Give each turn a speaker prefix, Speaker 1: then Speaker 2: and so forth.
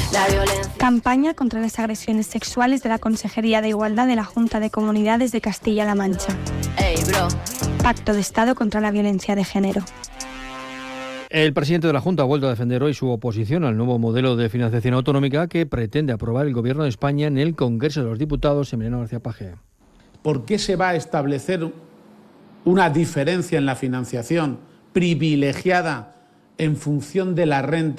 Speaker 1: Campaña contra las agresiones sexuales de la Consejería de Igualdad de la Junta de Comunidades de Castilla-La Mancha. Pacto de Estado contra la violencia de género.
Speaker 2: El presidente de la Junta ha vuelto a defender hoy su oposición al nuevo modelo de financiación autonómica que pretende aprobar el Gobierno de España en el Congreso de los Diputados. Emiliano García Paje.
Speaker 3: ¿Por qué se va a establecer una diferencia en la financiación privilegiada en función de la renta